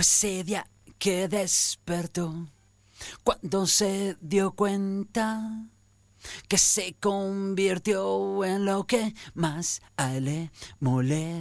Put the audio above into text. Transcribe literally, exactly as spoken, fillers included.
Fue ese día que despertó, cuando se dio cuenta que se convirtió en lo que más a él le molesta.